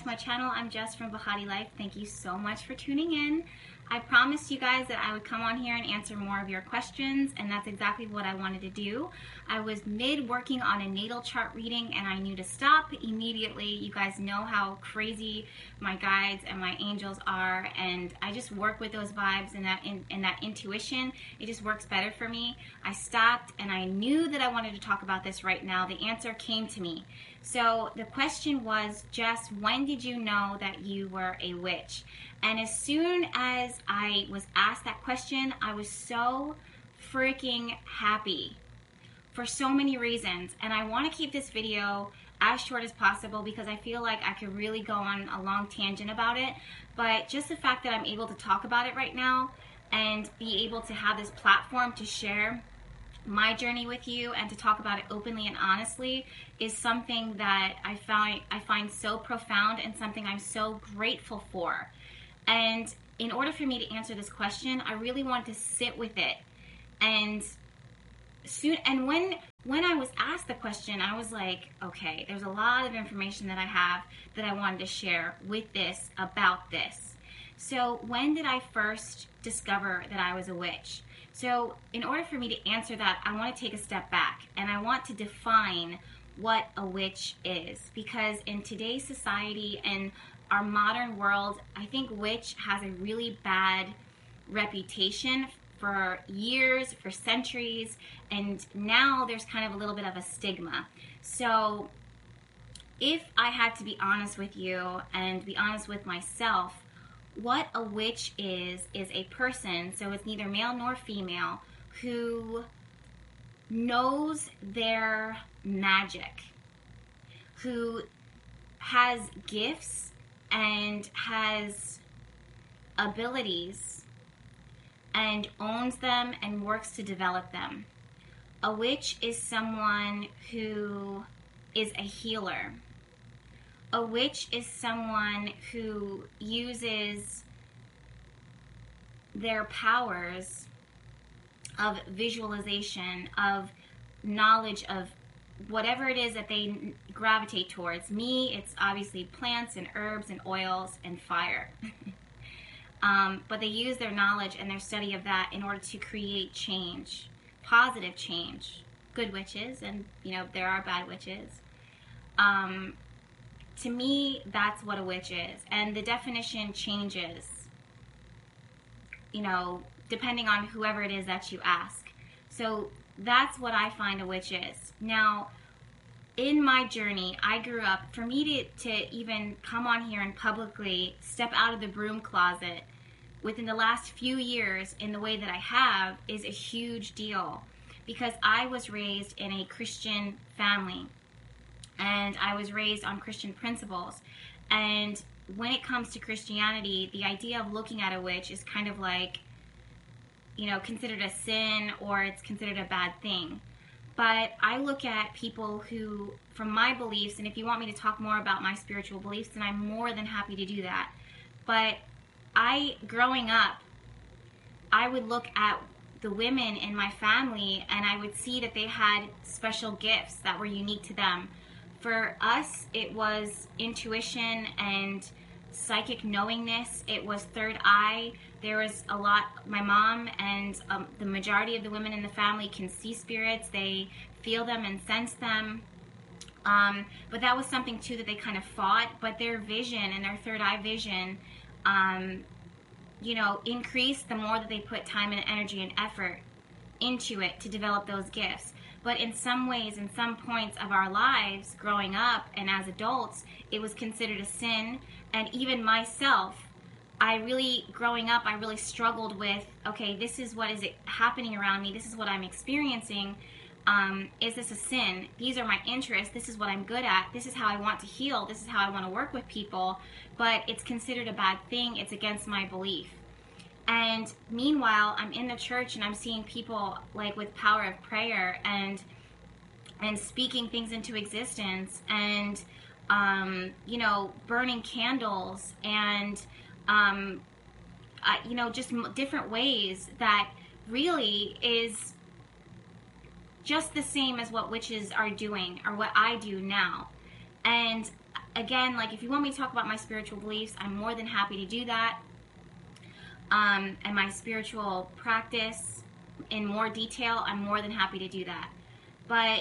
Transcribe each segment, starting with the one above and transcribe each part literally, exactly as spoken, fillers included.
my channel. I'm Jess from Bahati Life. Thank you so much for tuning in. I promised you guys that I would come on here and answer more of your questions, and that's exactly what I wanted to do. I was mid working on a natal chart reading and I knew to stop immediately. You guys know how crazy my guides and my angels are, and I just work with those vibes and that in, and that intuition. It just works better for me. I stopped and I knew that I wanted to talk about this right now. The answer came to me. So the question was, Jess, when did you know that you were a witch? And as soon as I was asked that question, I was so freaking happy for so many reasons. And I want to keep this video as short as possible because I feel like I could really go on a long tangent about it. But just the fact that I'm able to talk about it right now and be able to have this platform to share my journey with you and to talk about it openly and honestly is something that I find I find so profound and something I'm so grateful for. And in order for me to answer this question, I really wanted to sit with it. And soon and when when I was asked the question, I was like, okay, there's a lot of information that I have that I wanted to share with this about this. So when did I first discover that I was a witch? So in order for me to answer that, I want to take a step back and I want to define what a witch is, because in today's society and our modern world, I think witch has a really bad reputation for years, for centuries, and now there's kind of a little bit of a stigma. So if I had to be honest with you and be honest with myself, what a witch is, is a person, so it's neither male nor female, who knows their magic, who has gifts and has abilities and owns them and works to develop them. A witch is someone who is a healer. A witch is someone who uses their powers of visualization, of knowledge, of whatever it is that they gravitate towards. Me, it's obviously plants and herbs and oils and fire. um, but they use their knowledge and their study of that in order to create change, positive change. Good witches, and you know, there are bad witches. Um, To me, that's what a witch is. And the definition changes, you know, depending on whoever it is that you ask. So that's what I find a witch is. Now, in my journey, I grew up, for me to, to even come on here and publicly step out of the broom closet within the last few years in the way that I have is a huge deal, because I was raised in a Christian family. And I was raised on Christian principles. And when it comes to Christianity, the idea of looking at a witch is kind of like, you know, considered a sin, or it's considered a bad thing. But I look at people who, from my beliefs, and if you want me to talk more about my spiritual beliefs, then I'm more than happy to do that. But I, growing up, I would look at the women in my family and I would see that they had special gifts that were unique to them. For us, it was intuition and psychic knowingness. It was third eye. There was a lot, my mom and um, the majority of the women in the family can see spirits. They feel them and sense them. Um, but that was something too that they kind of fought. But their vision and their third eye vision, um, you know, increased the more that they put time and energy and effort into it to develop those gifts. But in some ways, in some points of our lives, growing up and as adults, it was considered a sin. And even myself, I really, growing up, I really struggled with, okay, this is what is happening around me. This is what I'm experiencing. Um, is this a sin? These are my interests. This is what I'm good at. This is how I want to heal. This is how I want to work with people. But it's considered a bad thing. It's against my belief. And meanwhile, I'm in the church and I'm seeing people like with power of prayer and and speaking things into existence and, um, you know, burning candles and, um, uh, you know, just m- different ways that really is just the same as what witches are doing or what I do now. And again, like if you want me to talk about my spiritual beliefs, I'm more than happy to do that. Um, and my spiritual practice in more detail, I'm more than happy to do that. But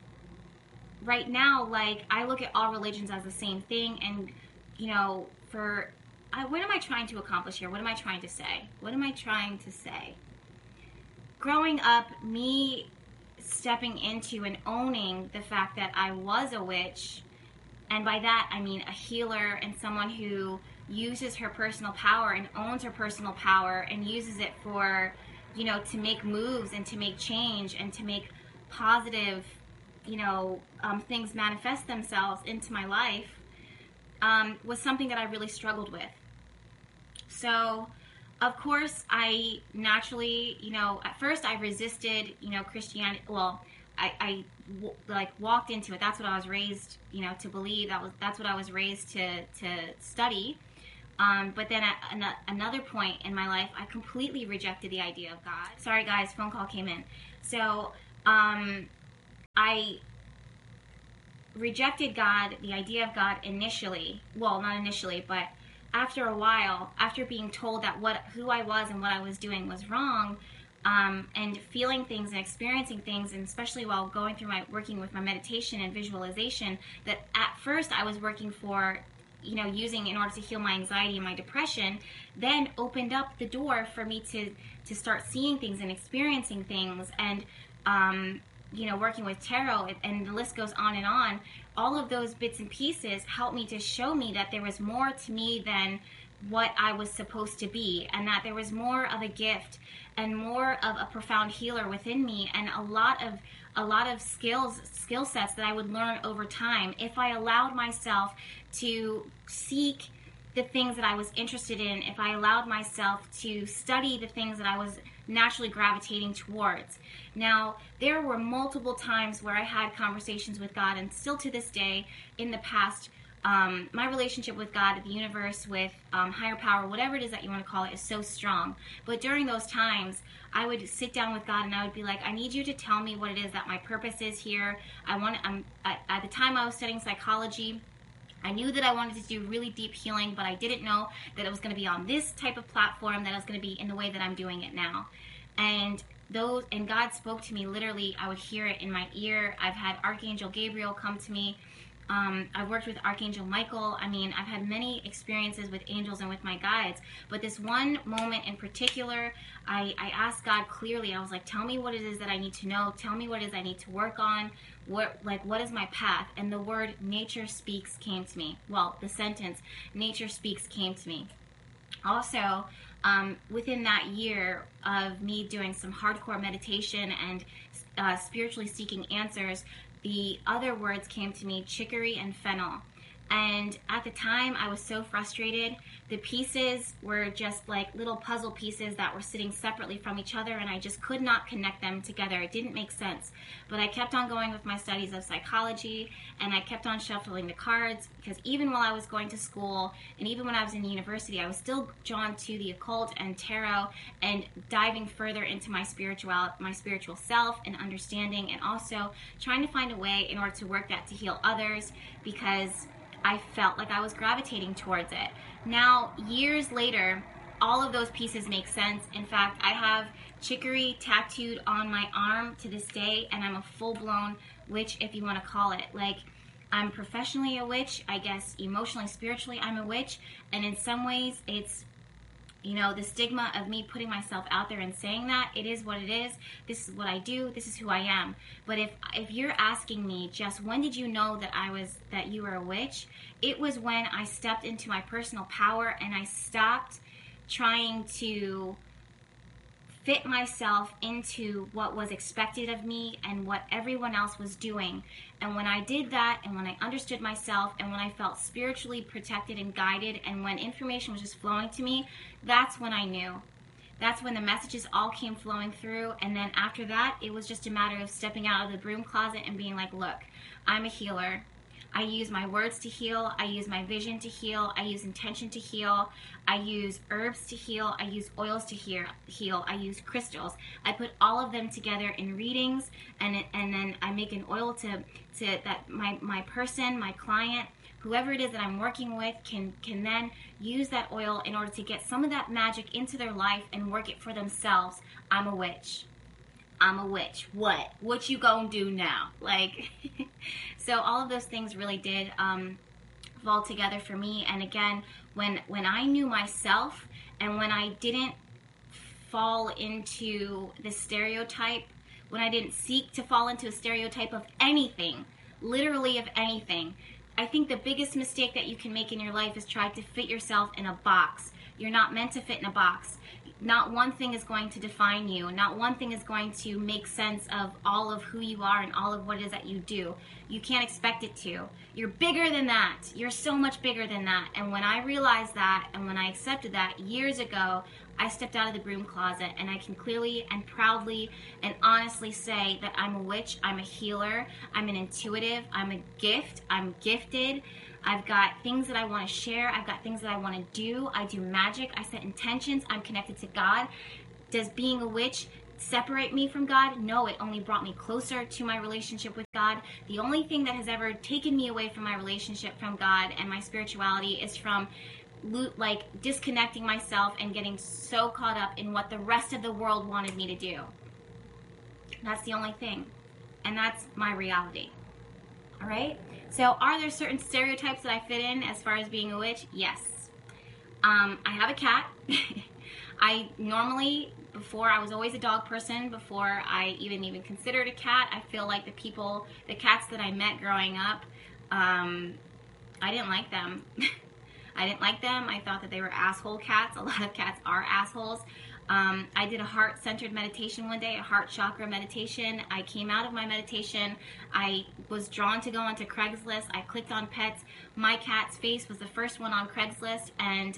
right now, like, I look at all religions as the same thing, and, you know, for, I, what am I trying to accomplish here? What am I trying to say? What am I trying to say? Growing up, me stepping into and owning the fact that I was a witch, and by that I mean a healer and someone who uses her personal power and owns her personal power and uses it for, you know, to make moves and to make change and to make positive, you know, um, things manifest themselves into my life, um, was something that I really struggled with. So, of course, I naturally, you know, at first I resisted, you know, Christianity. Well, I, I w- like walked into it. That's what I was raised, you know, to believe. That was that's what I was raised to to study. Um, but then at an- another point in my life, I completely rejected the idea of God. Sorry, guys, phone call came in. So um, I rejected God, the idea of God initially. Well, not initially, but after a while, after being told that what who I was and what I was doing was wrong, um, and feeling things and experiencing things, and especially while going through my working with my meditation and visualization, that at first I was working for, you know, using in order to heal my anxiety and my depression, then opened up the door for me to to start seeing things and experiencing things, and um, you know, working with tarot, and the list goes on and on. All of those bits and pieces helped me to show me that there was more to me than what I was supposed to be, and that there was more of a gift and more of a profound healer within me, and a lot of a lot of skills skill sets that I would learn over time if I allowed myself to seek the things that I was interested in, if I allowed myself to study the things that I was naturally gravitating towards. Now, there were multiple times where I had conversations with God, and still to this day, in the past, um, my relationship with God, the universe, with um, higher power, whatever it is that you want to call it, is so strong. But during those times, I would sit down with God and I would be like, I need you to tell me what it is that my purpose is here. I want. I'm at, at the time I was studying psychology. I knew that I wanted to do really deep healing, but I didn't know that it was going to be on this type of platform, that it was going to be in the way that I'm doing it now. And those, and God spoke to me literally. I would hear it in my ear. I've had Archangel Gabriel come to me. Um, I've worked with Archangel Michael. I mean, I've had many experiences with angels and with my guides. But this one moment in particular, I, I asked God clearly. I was like, tell me what it is that I need to know. Tell me what it is I need to work on. What, like, what is my path? And the word nature speaks came to me. Well, the sentence, nature speaks, came to me. Also, um, within that year of me doing some hardcore meditation and uh, spiritually seeking answers, the other words came to me, chicory and fennel. And at the time, I was so frustrated. The pieces were just like little puzzle pieces that were sitting separately from each other, and I just could not connect them together. It didn't make sense. But I kept on going with my studies of psychology, and I kept on shuffling the cards, because even while I was going to school, and even when I was in university, I was still drawn to the occult and tarot, and diving further into my spiritual, my spiritual self and understanding, and also trying to find a way in order to work that to heal others, because I felt like I was gravitating towards it. Now, years later, all of those pieces make sense. In fact, I have chicory tattooed on my arm to this day, and I'm a full-blown witch, if you want to call it. Like, I'm professionally a witch. I guess emotionally, spiritually, I'm a witch. And in some ways, it's, you know, the stigma of me putting myself out there and saying that, it is what it is. This is what I do. This is who I am. But if if you're asking me, Jess, when did you know that I was, that you were a witch? It was when I stepped into my personal power and I stopped trying to fit myself into what was expected of me and what everyone else was doing. And when I did that, and when I understood myself, and when I felt spiritually protected and guided, and when information was just flowing to me, that's when I knew. That's when the messages all came flowing through. And then after that, it was just a matter of stepping out of the broom closet and being like, look, I'm a healer. I use my words to heal. I use my vision to heal. I use intention to heal. I use herbs to heal. I use oils to heal. heal. I use crystals. I put all of them together in readings, and it, and then I make an oil to to that my my person, my client, whoever it is that I'm working with can can then use that oil in order to get some of that magic into their life and work it for themselves. I'm a witch. I'm a witch. What? What you gonna do now? Like, so all of those things really did um, fall together for me. And again, when when I knew myself and when I didn't fall into the stereotype, when I didn't seek to fall into a stereotype of anything, literally of anything, I think the biggest mistake that you can make in your life is try to fit yourself in a box. You're not meant to fit in a box. Not one thing is going to define you. Not one thing is going to make sense of all of who you are and all of what it is that you do. You can't expect it to. You're bigger than that. You're so much bigger than that. And when I realized that and when I accepted that years ago, I stepped out of the broom closet, and I can clearly and proudly and honestly say that I'm a witch, I'm a healer, I'm an intuitive, I'm a gift, I'm gifted. I've got things that I want to share. I've got things that I want to do. I do magic. I set intentions. I'm connected to God. Does being a witch separate me from God? No, it only brought me closer to my relationship with God. The only thing that has ever taken me away from my relationship from God and my spirituality is from like disconnecting myself and getting so caught up in what the rest of the world wanted me to do. That's the only thing. And that's my reality. All right? So are there certain stereotypes that I fit in as far as being a witch? Yes. Um, I have a cat. I normally, before, I was always a dog person. Before I even even considered a cat, I feel like the people, the cats that I met growing up, um, I didn't like them. I didn't like them. I thought that they were asshole cats. A lot of cats are assholes. Um, I did a heart-centered meditation one day, a heart chakra meditation. I came out of my meditation. I was drawn to go onto Craigslist. I clicked on pets. My cat's face was the first one on Craigslist, and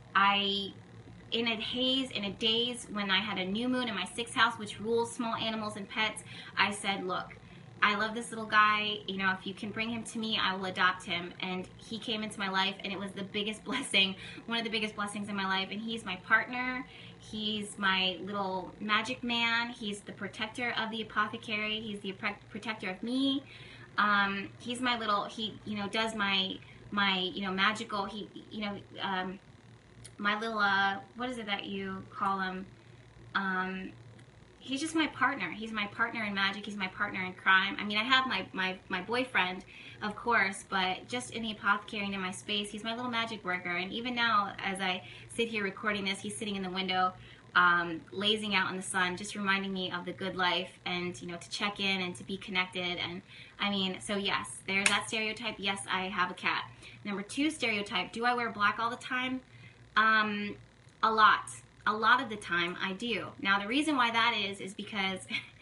I, in a haze, in a daze, when I had a new moon in my sixth house, which rules small animals and pets, I said, look, I love this little guy. You know, if you can bring him to me, I will adopt him. And he came into my life, and it was the biggest blessing, one of the biggest blessings in my life. And he's my partner. He's my little magic man. He's the protector of the apothecary. He's the protector of me. Um, he's my little, he, you know, does my, my, you know, magical, he, you know, um, my little, uh, what is it that you call him? Um, He's just my partner. He's my partner in magic. He's my partner in crime. I mean, I have my, my, my boyfriend, of course, but just in the apothecary and in my space, he's my little magic worker. And even now, as I sit here recording this, he's sitting in the window, um, lazing out in the sun, just reminding me of the good life and, you know, to check in and to be connected. And I mean, so yes, there's that stereotype. Yes, I have a cat. Number two stereotype, do I wear black all the time? Um, a lot. A lot of the time I do. Now the reason why that is is because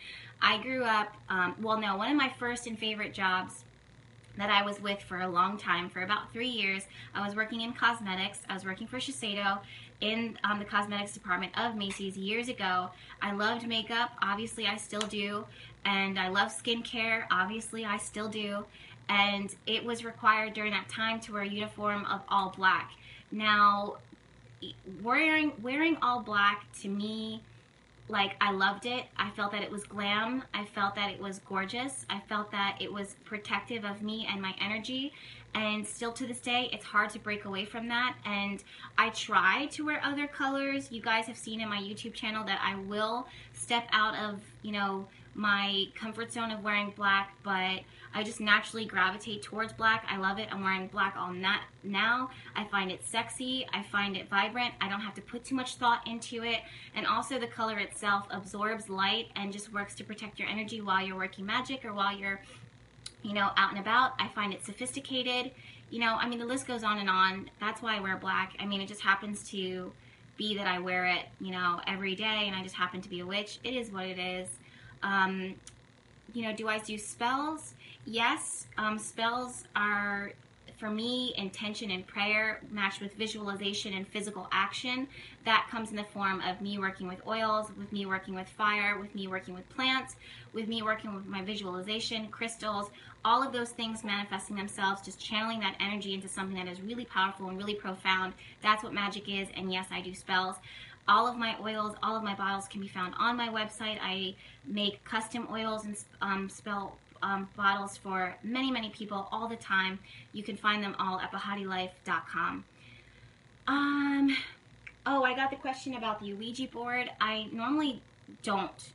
I grew up, um, well no, one of my first and favorite jobs that I was with for a long time, for about three years, I was working in cosmetics. I was working for Shiseido in um, the cosmetics department of Macy's years ago. I loved makeup, obviously I still do, and I love skincare, obviously I still do, and it was required during that time to wear a uniform of all black. Now, wearing wearing all black, to me, like, I loved it. I felt that it was glam. I felt that it was gorgeous. I felt that it was protective of me and my energy. And still to this day, it's hard to break away from that. And I try to wear other colors. You guys have seen in my YouTube channel that I will step out of, you know, my comfort zone of wearing black, but I just naturally gravitate towards black. I love it. I'm wearing black all night now. I find it sexy. I find it vibrant. I don't have to put too much thought into it. And also the color itself absorbs light and just works to protect your energy while you're working magic or while you're, you know, out and about. I find it sophisticated. You know, I mean, the list goes on and on. That's why I wear black. I mean, it just happens to be that I wear it, you know, every day, and I just happen to be a witch. It is what it is. Um, you know, do I do spells? Yes, um, spells are, for me, intention and prayer matched with visualization and physical action. That comes in the form of me working with oils, with me working with fire, with me working with plants, with me working with my visualization, crystals, all of those things manifesting themselves, just channeling that energy into something that is really powerful and really profound. That's what magic is, and yes, I do spells. All of my oils, all of my bottles can be found on my website. I make custom oils and um, spell um, bottles for many, many people all the time. You can find them all at bahati life dot com. Um, oh, I got the question about the Ouija board. I normally don't.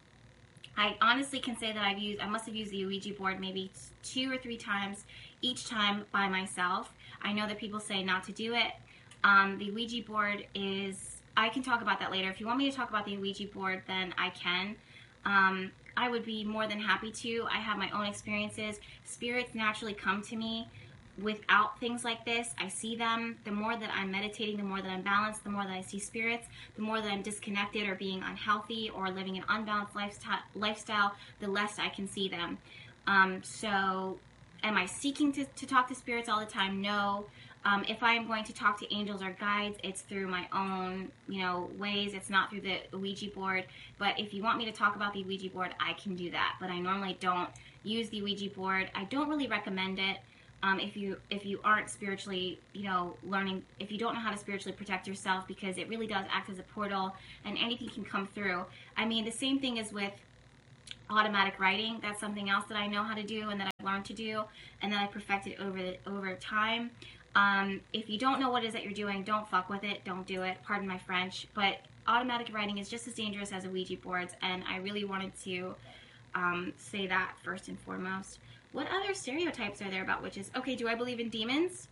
I honestly can say that I've used, I must have used the Ouija board maybe two or three times, each time by myself. I know that people say not to do it. Um, the Ouija board is, I can talk about that later. If you want me to talk about the Ouija board, then I can. Um, I would be more than happy to. I have my own experiences. Spirits naturally come to me without things like this. I see them. The more that I'm meditating, the more that I'm balanced, the more that I see spirits, the more that I'm disconnected or being unhealthy or living an unbalanced lifestyle, lifestyle the less I can see them. Um, so am I seeking to, to talk to spirits all the time? No. Um, if I am going to talk to angels or guides, it's through my own, you know, ways. It's not through the Ouija board. But if you want me to talk about the Ouija board, I can do that. But I normally don't use the Ouija board. I don't really recommend it. Um, if you if you aren't spiritually, you know, learning, if you don't know how to spiritually protect yourself, because it really does act as a portal and anything can come through. I mean, the same thing is with automatic writing. That's something else that I know how to do and that I've learned to do and that I perfected over the, over time. Um, if you don't know what it is that you're doing, don't fuck with it. Don't do it. Pardon my French. But automatic writing is just as dangerous as Ouija boards, and I really wanted to um, say that first and foremost. What other stereotypes are there about witches? Okay, do I believe in demons?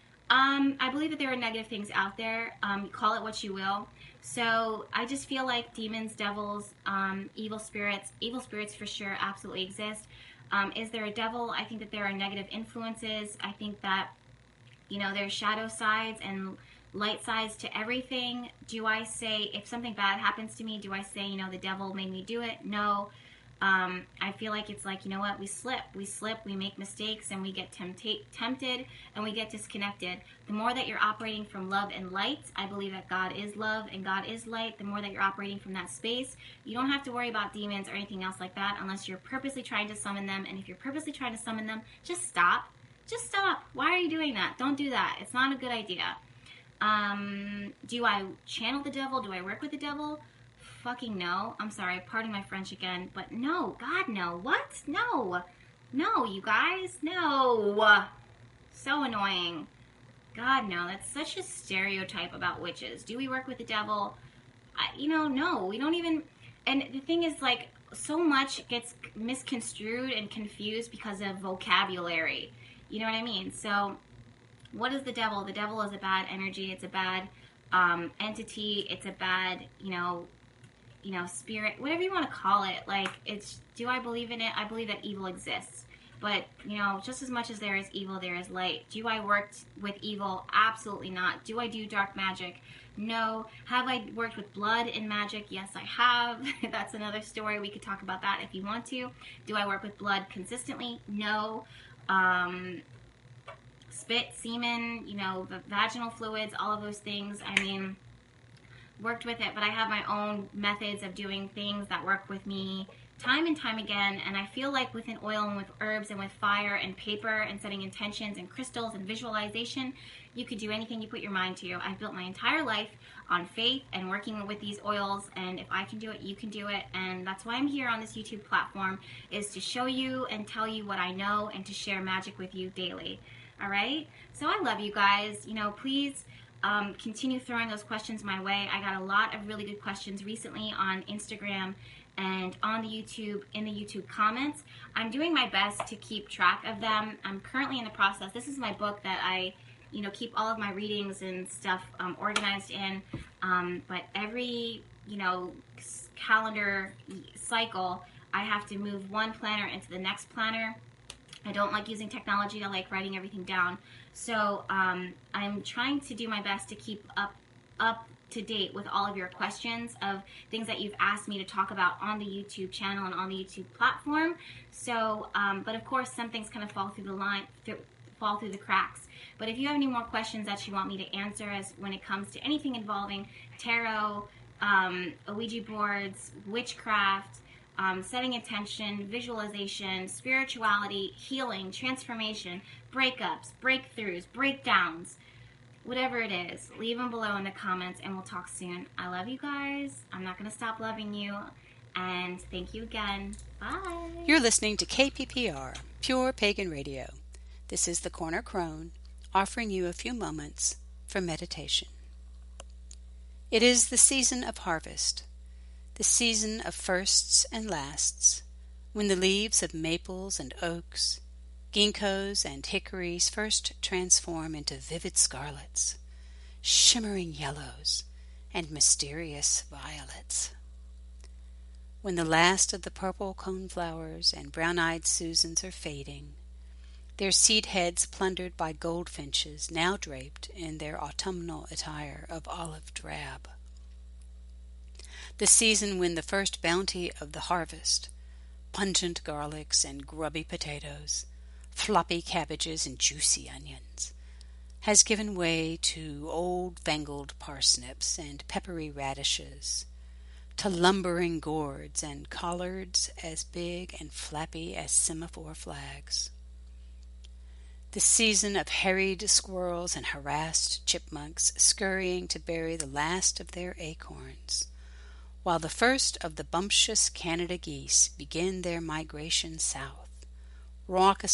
Um, I believe that there are negative things out there. Um, call it what you will. So I just feel like demons, devils, um, evil spirits, evil spirits for sure absolutely exist. Um, is there a devil? I think that there are negative influences. I think that, you know, there's shadow sides and light sides to everything. Do I say, if something bad happens to me, do I say, you know, the devil made me do it? No. Um, I feel like it's like, you know what, we slip, we slip, we make mistakes, and we get tempta- tempted, and we get disconnected. The more that you're operating from love and light, I believe that God is love and God is light, the more that you're operating from that space, you don't have to worry about demons or anything else like that unless you're purposely trying to summon them, and if you're purposely trying to summon them, just stop. Just stop. Why are you doing that? Don't do that. It's not a good idea. Um, do I channel the devil? Do I work with the devil? Fucking no. I'm sorry, pardon my French again, but no. God, no. What? No. No, you guys. No. So annoying. God, no. That's such a stereotype about witches. Do we work with the devil? I, you know, no. We don't even... And the thing is, like, so much gets misconstrued and confused because of vocabulary. You know what I mean? So, what is the devil? The devil is a bad energy. It's a bad um, entity. It's a bad, you know... you know, spirit, whatever you want to call it. Like, it's, do I believe in it? I believe that evil exists. But, you know, just as much as there is evil, there is light. Do I work with evil? Absolutely not. Do I do dark magic? No. Have I worked with blood and magic? Yes, I have. That's another story. We could talk about that if you want to. Do I work with blood consistently? No. Um, spit, semen, you know, the vaginal fluids, all of those things. I mean... worked with it, but I have my own methods of doing things that work with me time and time again, and I feel like with an oil and with herbs and with fire and paper and setting intentions and crystals and visualization, you could do anything you put your mind to. I've built my entire life on faith and working with these oils, and if I can do it, you can do it, and that's why I'm here on this YouTube platform, is to show you and tell you what I know and to share magic with you daily. All right? So I love you guys. You know, please... Um, continue throwing those questions my way. I got a lot of really good questions recently on Instagram and on the YouTube, in the YouTube comments. I'm doing my best to keep track of them. I'm currently in the process. This is my book that I, you know, keep all of my readings and stuff um, organized in. Um, but every, you know, calendar cycle, I have to move one planner into the next planner. I don't like using technology. I like writing everything down. So um, I'm trying to do my best to keep up up to date with all of your questions of things that you've asked me to talk about on the YouTube channel and on the YouTube platform. So, um, but of course, some things kind of fall through the line, through, fall through the cracks. But if you have any more questions that you want me to answer, as when it comes to anything involving tarot, um, Ouija boards, witchcraft, Um, setting intention, visualization, spirituality, healing, transformation, breakups, breakthroughs, breakdowns, whatever it is, leave them below in the comments and we'll talk soon. I love you guys. I'm not going to stop loving you. And thank you again. Bye. You're listening to K P P R, Pure Pagan Radio. This is the Corner Crone, offering you a few moments for meditation. It is the season of harvest, the season of firsts and lasts, when the leaves of maples and oaks, ginkgos and hickories first transform into vivid scarlets, shimmering yellows, and mysterious violets. When the last of the purple coneflowers and brown-eyed Susans are fading, their seed heads plundered by goldfinches now draped in their autumnal attire of olive drab. The season when the first bounty of the harvest, pungent garlics and grubby potatoes, floppy cabbages and juicy onions, has given way to old-fangled parsnips and peppery radishes, to lumbering gourds and collards as big and flappy as semaphore flags. The season of harried squirrels and harassed chipmunks scurrying to bury the last of their acorns, while the first of the bumptious Canada geese begin their migration south, raucous